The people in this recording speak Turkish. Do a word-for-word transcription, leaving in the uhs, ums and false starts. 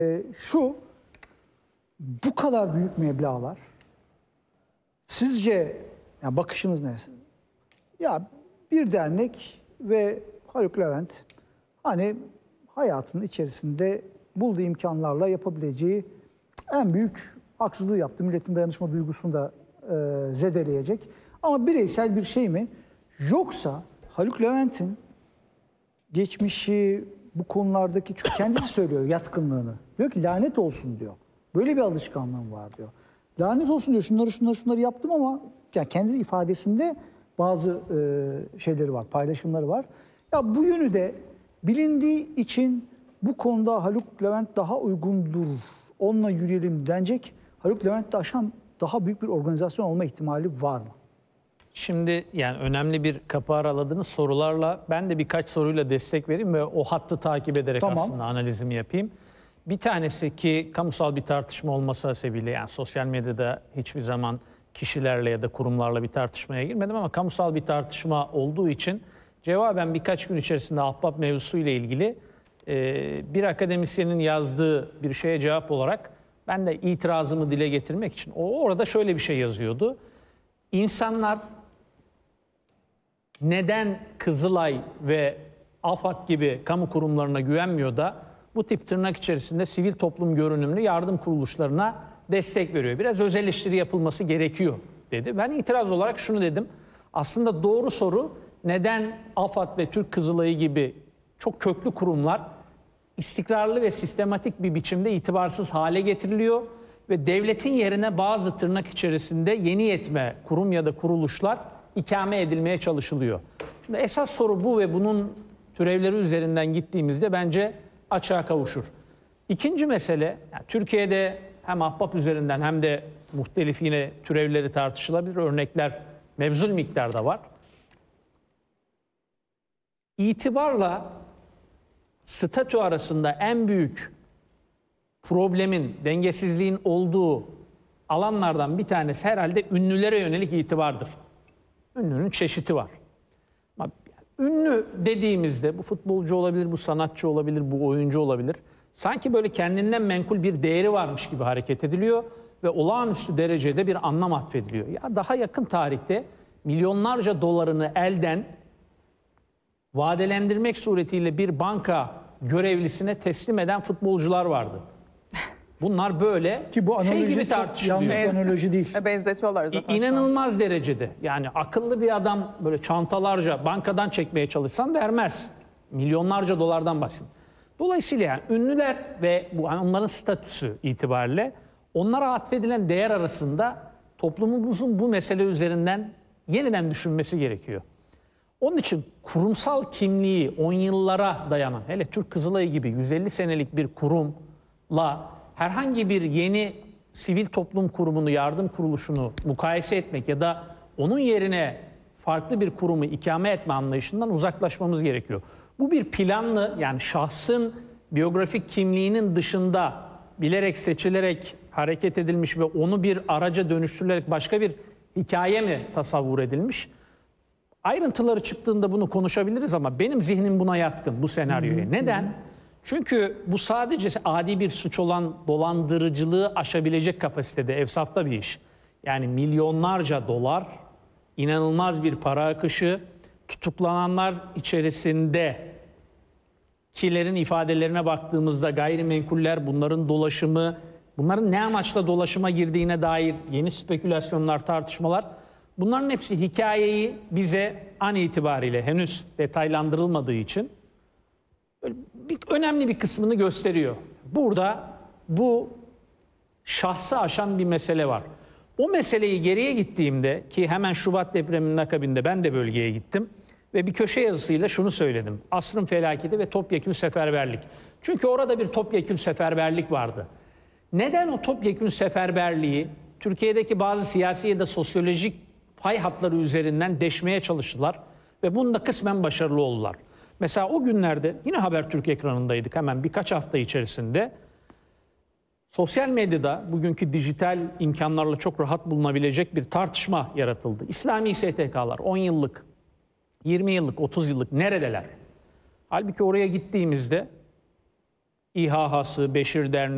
E, şu, bu kadar büyük meblağlar sizce, yani bakışınız ne? Ya bir dernek ve Haluk Levent hani hayatının içerisinde bulduğu imkanlarla yapabileceği en büyük haksızlığı yaptı. Milletin dayanışma duygusunu da e, zedeleyecek. Ama bireysel bir şey mi? Yoksa Haluk Levent'in geçmişi bu konulardaki, çünkü kendisi söylüyor yatkınlığını. Diyor ki lanet olsun diyor. Böyle bir alışkanlığım var diyor. Lanet olsun diyor. Şunları şunları şunları yaptım ama yani kendi ifadesinde bazı e, şeyleri var, paylaşımları var. Ya bu yönü de bilindiği için bu konuda Haluk Levent daha uygundur. Onunla yürüyelim denecek. Haluk Levent'te aşan daha büyük bir organizasyon olma ihtimali var mı? Şimdi yani önemli bir kapı araladığınız sorularla ben de birkaç soruyla destek vereyim ve o hattı takip ederek Tamam. aslında analizimi yapayım. Bir tanesi ki kamusal bir tartışma olması hasebiyle, yani sosyal medyada hiçbir zaman kişilerle ya da kurumlarla bir tartışmaya girmedim ama kamusal bir tartışma olduğu için cevaben birkaç gün içerisinde Ahbap mevzusu ile ilgili e, bir akademisyenin yazdığı bir şeye cevap olarak ben de itirazımı dile getirmek için, o orada şöyle bir şey yazıyordu. İnsanlar neden Kızılay ve AFAD gibi kamu kurumlarına güvenmiyor da bu tip tırnak içerisinde sivil toplum görünümlü yardım kuruluşlarına destek veriyor? Biraz öz eleştiri yapılması gerekiyor dedi. Ben itiraz olarak şunu dedim. Aslında doğru soru, neden AFAD ve Türk Kızılayı gibi çok köklü kurumlar istikrarlı ve sistematik bir biçimde itibarsız hale getiriliyor ve devletin yerine bazı tırnak içerisinde yeni yetme kurum ya da kuruluşlar ikame edilmeye çalışılıyor. Şimdi esas soru bu ve bunun türevleri üzerinden gittiğimizde bence açığa kavuşur. İkinci mesele, yani Türkiye'de hem Ahbap üzerinden hem de muhtelif yine türevleri tartışılabilir örnekler mevzul miktarda var. İtibarla statü arasında en büyük problemin, dengesizliğin olduğu alanlardan bir tanesi herhalde ünlülere yönelik itibardır. Ünlünün çeşidi var. Ama ünlü dediğimizde bu futbolcu olabilir, bu sanatçı olabilir, bu oyuncu olabilir. Sanki böyle kendinden menkul bir değeri varmış gibi hareket ediliyor ve olağanüstü derecede bir anlam atfediliyor. Ya daha yakın tarihte milyonlarca dolarını elden vadelendirmek suretiyle bir banka görevlisine teslim eden futbolcular vardı. Bunlar böyle Ki bu analoji şey gibi çok tartışılıyor. yanlış bir analoji değil. Benzetiyorlar zaten. İnanılmaz derecede. Yani akıllı bir adam böyle çantalarca bankadan çekmeye çalışsan vermez. Milyonlarca dolardan bahsediyor. Dolayısıyla yani ünlüler ve bu yani onların statüsü itibariyle onlara atfedilen değer arasında toplumumuzun bu mesele üzerinden yeniden düşünmesi gerekiyor. Onun için kurumsal kimliği on yıllara dayanan, hele Türk Kızılayı gibi yüz elli senelik bir kurumla herhangi bir yeni sivil toplum kurumunu, yardım kuruluşunu mukayese etmek ya da onun yerine farklı bir kurumu ikame etme anlayışından uzaklaşmamız gerekiyor. Bu bir planlı, yani şahsın biyografik kimliğinin dışında bilerek seçilerek hareket edilmiş ve onu bir araca dönüştürülerek başka bir hikaye mi tasavvur edilmiş? Ayrıntıları çıktığında bunu konuşabiliriz ama benim zihnim buna yatkın, bu senaryoya. Neden? Çünkü bu sadece adi bir suç olan dolandırıcılığı aşabilecek kapasitede, evsafta bir iş. Yani milyonlarca dolar, inanılmaz bir para akışı, tutuklananlar içerisinde kilerin ifadelerine baktığımızda gayrimenkuller, bunların dolaşımı, bunların ne amaçla dolaşıma girdiğine dair yeni spekülasyonlar, tartışmalar, bunların hepsi hikayeyi bize an itibariyle henüz detaylandırılmadığı için bir, önemli bir kısmını gösteriyor. Burada bu şahsı aşan bir mesele var. O meseleyi geriye gittiğimde, ki hemen Şubat depreminin akabinde ben de bölgeye gittim ve bir köşe yazısıyla şunu söyledim. Asrın felaketi ve topyekün seferberlik. Çünkü orada bir topyekün seferberlik vardı. Neden o topyekün seferberliği Türkiye'deki bazı siyasi ya da sosyolojik pay hatları üzerinden deşmeye çalıştılar ve bunda kısmen başarılı oldular. Mesela o günlerde yine Habertürk ekranındaydık hemen birkaç hafta içerisinde. Sosyal medyada bugünkü dijital imkanlarla çok rahat bulunabilecek bir tartışma yaratıldı. İslami S T K'lar on yıllık, yirmi yıllık, otuz yıllık neredeler? Halbuki oraya gittiğimizde İHH'sı, Beşir Derneği,